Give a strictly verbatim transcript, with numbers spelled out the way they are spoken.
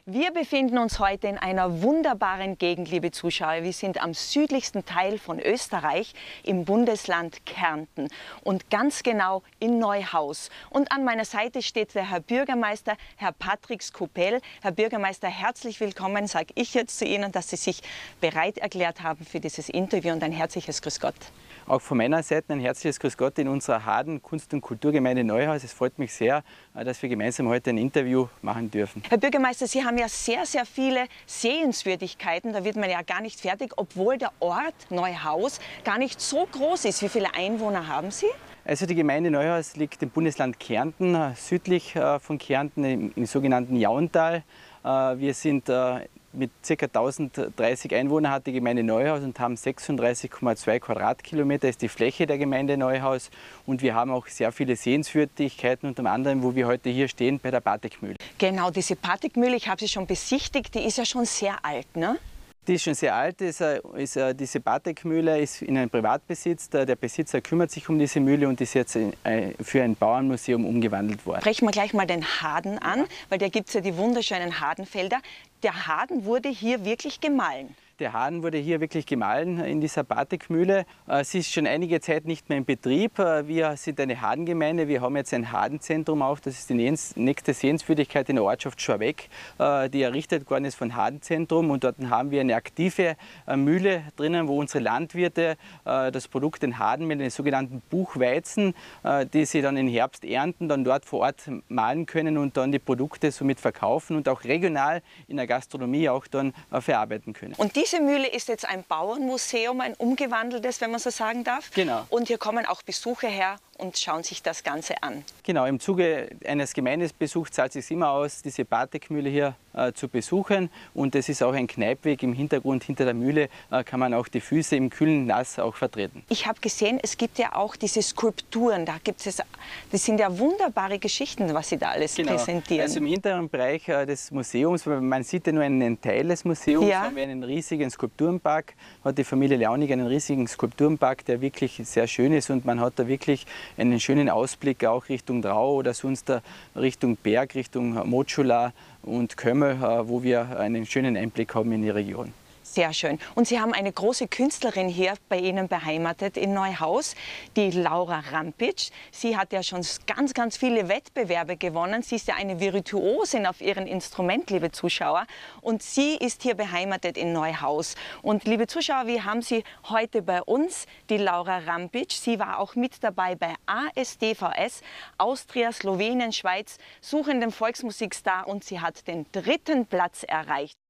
Wir befinden uns heute in einer wunderbaren Gegend, liebe Zuschauer. Wir sind am südlichsten Teil von Österreich im Bundesland Kärnten und ganz genau in Neuhaus. Und an meiner Seite steht der Herr Bürgermeister, Herr Patrick Skubell. Herr Bürgermeister, herzlich willkommen, sage ich jetzt zu Ihnen, dass Sie sich bereit erklärt haben für dieses Interview und ein herzliches Grüß Gott. Auch von meiner Seite ein herzliches Grüß Gott in unserer Haden Kunst- und Kulturgemeinde Neuhaus. Es freut mich sehr, dass wir gemeinsam heute ein Interview machen dürfen. Herr Bürgermeister, Sie haben ja sehr, sehr viele Sehenswürdigkeiten. Da wird man ja gar nicht fertig, obwohl der Ort Neuhaus gar nicht so groß ist. Wie viele Einwohner haben Sie? Also die Gemeinde Neuhaus liegt im Bundesland Kärnten, südlich von Kärnten im, im sogenannten Jauntal. Wir sind mit ca. tausenddreißig Einwohnern hat die Gemeinde Neuhaus und haben sechsunddreißig Komma zwei Quadratkilometer ist die Fläche der Gemeinde Neuhaus. Und wir haben auch sehr viele Sehenswürdigkeiten, unter anderem, wo wir heute hier stehen, bei der Patekmühle. Genau, diese Patekmühle, ich habe sie schon besichtigt, die ist ja schon sehr alt, ne? Die ist schon sehr alt. Ist, ist, diese Patekmühle ist in einem Privatbesitz. Der Besitzer kümmert sich um diese Mühle und ist jetzt für ein Bauernmuseum umgewandelt worden. Sprechen wir gleich mal den Haden an, weil da gibt es ja die wunderschönen Hadenfelder. Der Haden wurde hier wirklich gemahlen. Der Haden wurde hier wirklich gemahlen in dieser Patekmühle. Sie ist schon einige Zeit nicht mehr in Betrieb. Wir sind eine Hadengemeinde. Wir haben jetzt ein Hadenzentrum auf. Das ist die nächste Sehenswürdigkeit in der Ortschaft Schorbeck, die errichtet worden ist von Hadenzentrum. Und dort haben wir eine aktive Mühle drinnen, wo unsere Landwirte das Produkt, den Hadenmehl, den sogenannten Buchweizen, die sie dann im Herbst ernten, dann dort vor Ort mahlen können und dann die Produkte somit verkaufen und auch regional in der Gastronomie auch dann verarbeiten können. Und diese Mühle ist jetzt ein Bauernmuseum, ein umgewandeltes, wenn man so sagen darf. Genau. Und hier kommen auch Besucher her und schauen sich das Ganze an. Genau, im Zuge eines Gemeindesbesuchs zahlt es sich immer aus, diese Patekmühle hier äh, zu besuchen. Und es ist auch ein Kneipweg im Hintergrund. Hinter der Mühle äh, kann man auch die Füße im kühlen Nass auch vertreten. Ich habe gesehen, es gibt ja auch diese Skulpturen. Da gibt es, das sind ja wunderbare Geschichten, was Sie da alles genau. präsentieren. Also im hinteren Bereich äh, des Museums, man sieht ja nur einen Teil des Museums, ja. haben wir einen riesigen Skulpturenpark. Hat die Familie Launig einen riesigen Skulpturenpark, der wirklich sehr schön ist und man hat da wirklich einen schönen Ausblick auch Richtung Drau oder sonst Richtung Berg, Richtung Motschula und Kömmel, wo wir einen schönen Einblick haben in die Region. Sehr schön. Und Sie haben eine große Künstlerin hier bei Ihnen beheimatet in Neuhaus, die Laura Rampitsch. Sie hat ja schon ganz, ganz viele Wettbewerbe gewonnen. Sie ist ja eine Virtuosin auf ihrem Instrument, liebe Zuschauer. Und sie ist hier beheimatet in Neuhaus. Und liebe Zuschauer, wir haben sie heute bei uns, die Laura Rampitsch. Sie war auch mit dabei bei A S D V S, Austria, Slowenien, Schweiz, Suchen den Volksmusikstar und sie hat den dritten Platz erreicht.